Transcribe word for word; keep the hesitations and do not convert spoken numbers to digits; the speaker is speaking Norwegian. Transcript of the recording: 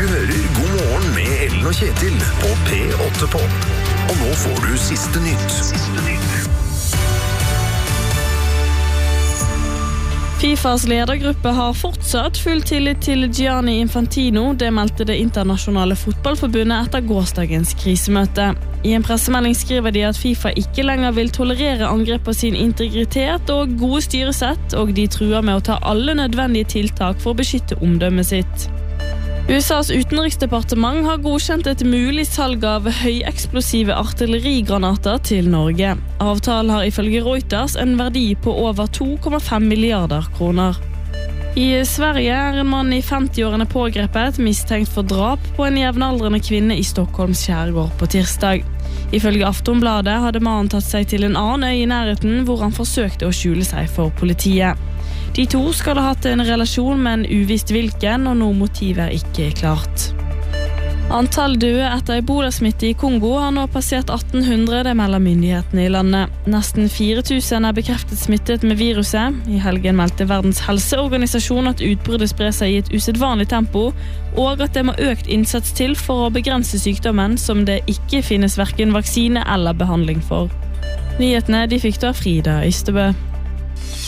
hører God morgen med Ellen og Kjetil på P åtte Pop. Og nå får du siste nytt. Siste nytt. FIFAs ledergruppe har fortsatt full tillit til Gianni Infantino, det meldte det internasjonale fotballforbundet etter gårsdagens krisemøte. I en pressemelding skriver de at FIFA ikke lenger vil tolerere angrep på sin integritet og gode styresett, og de truer med å ta alle nødvendige tiltak for å beskytte omdømmet sitt. U S A's utenriksdepartement har godkjent et mulig salg av høyeksplosive artillerigranater til Norge. Avtalen har ifølge Reuters en verdi på over to komma fem milliarder kroner. I Sverige er en mann i femti-årene pågrepet, mistenkt for drap på en jevnaldrende kvinne i Stockholms skjærgård på tirsdag. Ifølge Aftonbladet hadde mannen tatt seg til en annen øy i nærheten, hvor han forsøkte å skjule seg for politiet. De to skal ha hatt en relasjon med en uvisst hvilken, og noe motiv er ikke klart. Antall døde etter ebola-smitte i Kongo har nå passert atten hundre, det melder myndighetene i landet. Nesten fire tusen er bekreftet smittet med viruset. I helgen meldte Verdens helseorganisasjon at utbruddet sprer seg i et usedvanlig tempo, og at det må økt innsats til for å begrense sykdommen, som det ikke finnes hverken vaksine eller behandling for. Nyhetene de fikk da Frida Ystebø.